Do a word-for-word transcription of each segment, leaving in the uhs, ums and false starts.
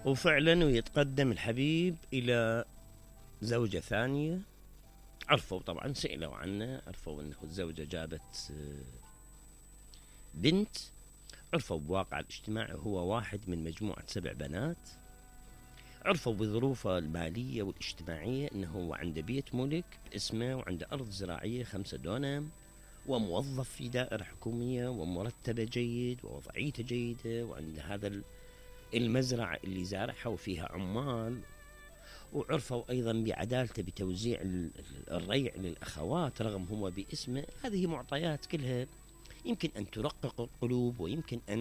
وفعلا ويتقدم الحبيب إلى زوجة ثانية. عرفوا طبعا، سئلوا عنه، عرفوا أنه الزوجة جابت بنت. عرفوا بواقع الاجتماعي هو واحد من مجموعة سبع بنات. عرفوا بظروفه المالية والاجتماعية أنه هو عنده بيت ملك باسمه، وعنده أرض زراعية خمسة دونم، وموظف في دائرة حكومية، ومرتبة جيد، ووضعيته جيدة، وعنده هذا المزرعة اللي زارعها وفيها عمال. وعرفوا أيضا بعدالته بتوزيع الريع للأخوات رغم هو باسمه. هذه معطيات كلها يمكن أن ترقق القلوب، ويمكن أن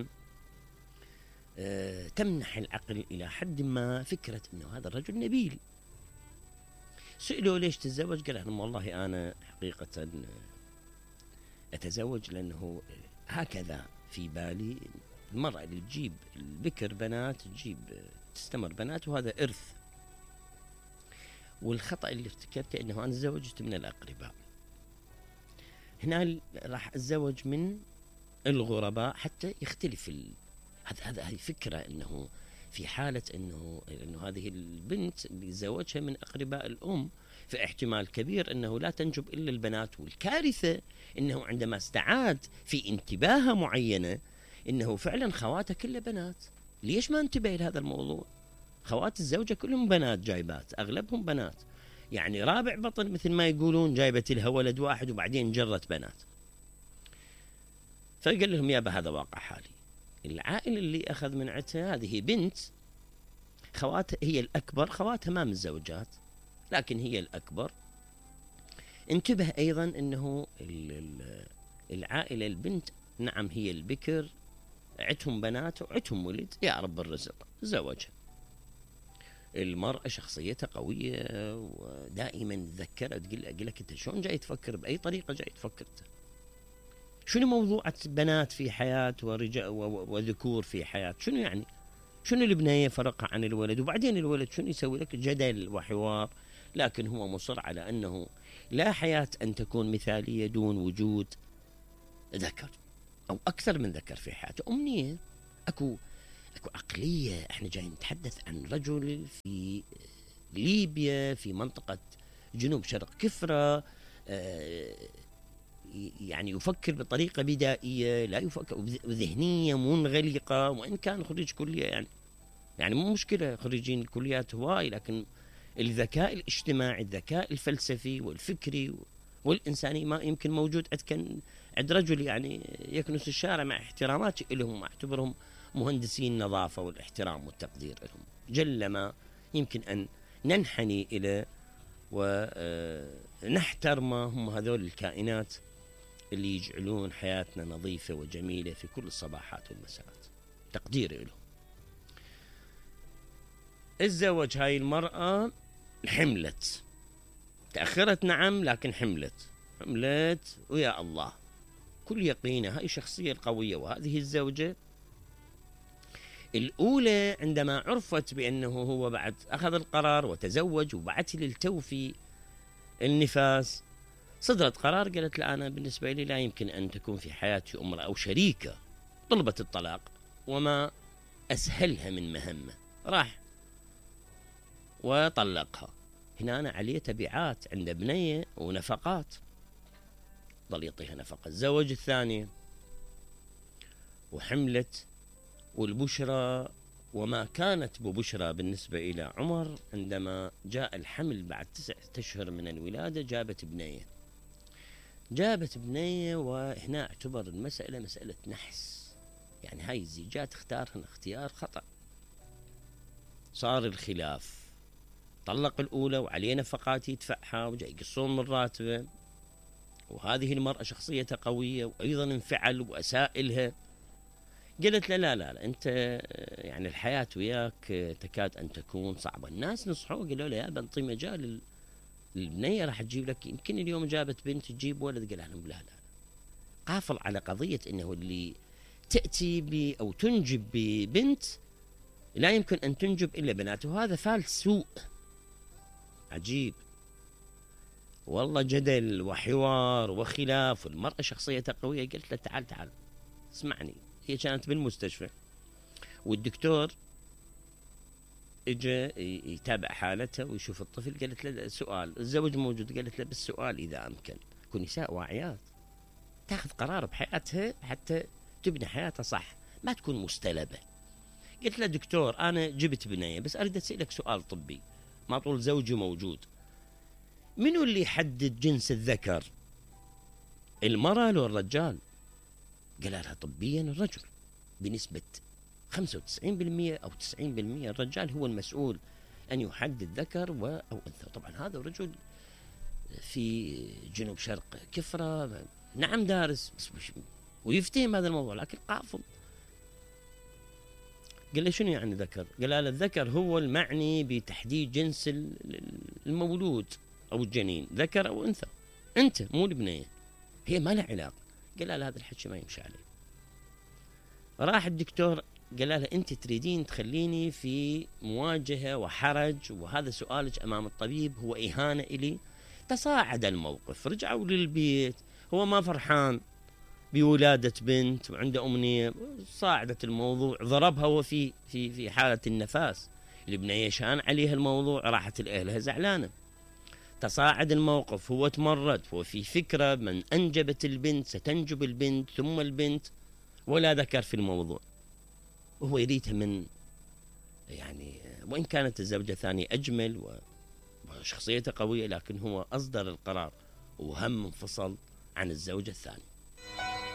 آه تمنح العقل إلى حد ما فكرة أنه هذا الرجل نبيل. سئلوا ليش تتزوج؟ قال لهم والله أنا حقيقة أتزوج لأنه هكذا في بالي. المرأة اللي تجيب البكر بنات تجيب تستمر بنات، وهذا إرث. والخطأ اللي ارتكبته أنه أنا تزوجت من الأقرباء. هنا راح أتزوج من الغرباء حتى يختلف ال... هذا هذا هذه فكرة أنه في حالة أنه أنه هذه البنت اللي زوجها من أقرباء الأم، فاحتمال كبير أنه لا تنجب إلا البنات. والكارثة أنه عندما استعاد في انتباهة معينة إنه فعلا خواته كله بنات. ليش ما انتبه لهذا الموضوع؟ خوات الزوجة كلهم بنات جايبات، أغلبهم بنات، يعني رابع بطن مثل ما يقولون، جايبت لها ولد واحد وبعدين جرت بنات. فقال لهم يابا هذا واقع حالي. العائلة اللي أخذ من عتها هذه بنت، خواتها هي الأكبر، خواتها ما متزوجات لكن هي الأكبر. انتبه أيضا أنه العائلة البنت نعم هي البكر، عتهم بنات وعتهم ولد، يا رب الرزق زوجها. المرأة شخصيتها قوية ودائما تذكرها، تقول لك انت شلون جاي تفكر، بأي طريقة جاي تفكر، شنو موضوعة بنات في حياة ورجال وذكور في حياة؟ شنو يعني؟ شنو البنية فرقها عن الولد؟ وبعدين الولد شنو يسوي لك؟ جدل وحوار. لكن هو مصر على أنه لا حياة أن تكون مثالية دون وجود ذكر أو أكثر من ذكر في حياته. أمنية، أكو أكو عقلية. إحنا جاي نتحدث عن رجل في ليبيا في منطقة جنوب شرق كفرة، يعني يفكر بطريقة بدائية، لا يفكر بذهنية منغلقة، وإن كان خريج كلية يعني يعني مو مشكلة، خريجين الكليات هواي، لكن الذكاء الاجتماعي، الذكاء الفلسفي والفكري والإنساني ما يمكن موجود عند عند رجل يعني يكنس الشارع، مع احتراماتي لهم، أعتبرهم مهندسين نظافة والاحترام والتقدير لهم. جلما يمكن أن ننحني إلى ونحترم هم هذول الكائنات اللي يجعلون حياتنا نظيفة وجميلة في كل الصباحات والمساءات. تقديري لهم. الزوج هاي المرأة حملت، تأخرت نعم لكن حملت حملت ويا الله كل يقينه. هاي الشخصية القوية. وهذه الزوجة الأولى عندما عرفت بأنه هو بعد أخذ القرار وتزوج وبعت للتوفي النفاس، صدرت قرار قالت لا، أنا بالنسبة لي لا يمكن أن تكون في حياتي امرأة أو شريكة. طلبت الطلاق، وما أسهلها من مهمة، راح وطلقها. هنا أنا عليه تبعات، عند بنية ونفقات، ضل يعطيها نفقة. الزوج الثاني وحملت، والبشرى وما كانت ببشرى بالنسبة إلى عمر. عندما جاء الحمل بعد تسعة أشهر من الولادة جابت بنية جابت بنية وهنا اعتبر المسألة مسألة نحس، يعني هاي الزيجات اختارهن اختيار خطأ. صار الخلاف، طلق الأولى وعليه نفقات يدفعها وجاي يقصون من راتبه، وهذه المرأة شخصيتها قوية وأيضا انفعل وأسائلها. قلت له لا لا لا أنت يعني الحياة وياك تكاد أن تكون صعبة. الناس نصحوه قالوا له يا بنطي مجال البنية راح تجيب لك، يمكن اليوم جابت بنت تجيب ولد. قال لهم لا لا، قافل على قضية أنه اللي تأتي ب أو تنجب ببنت لا يمكن أن تنجب إلا بناته. وهذا فالس سوء عجيب والله. جدل وحوار وخلاف، والمرأة شخصيتها قوية. قلت له تعال تعال اسمعني. هي كانت بالمستشفى والدكتور اجى يتابع حالته ويشوف الطفل. قالت له سؤال، الزوج موجود، قالت له بالسؤال إذا أمكن. كل نساء واعيات تاخذ قرار بحياتها حتى تبني حياتها صح، ما تكون مستلبة. قلت له دكتور أنا جبت بنية بس أريد أسألك سؤال طبي، ما طول زوجي موجود، منو اللي يحدد جنس الذكر، المرأة ولا الرجال؟ قال لها طبيا الرجل بنسبة خمسة وتسعين بالمئة أو تسعين بالمئة، الرجال هو المسؤول أن يحدد ذكر أو أنثى. طبعا هذا الرجل في جنوب شرق كفرة، نعم دارس بس مش ويفتهم هذا الموضوع لكن قافل. قال له شنو يعني ذكر؟ قال له الذكر هو المعني بتحديد جنس المولود أو الجنين، ذكر أو أنثى، أنت مو البنية، هي ما لها علاقة. قال له هذا الحكي ما يمشي عليه. راح الدكتور قال له أنت تريدين تخليني في مواجهة وحرج، وهذا سؤالك أمام الطبيب هو إهانة إلي. تصاعد الموقف، رجعوا للبيت، هو ما فرحان بولادة بنت وعنده أمنية، صاعدت الموضوع، ضربها هو في في في حالة النفاس. البنية شان عليها الموضوع، راحت لأهلها زعلانة. تصاعد الموقف، هو تمرد، هو في فكرة من أنجبت البنت ستنجب البنت ثم البنت، ولا ذكر في الموضوع، وهو يريدها من يعني، وإن كانت الزوجة الثانية أجمل وشخصيته قوية، لكن هو أصدر القرار وهم انفصل عن الزوجة الثانية.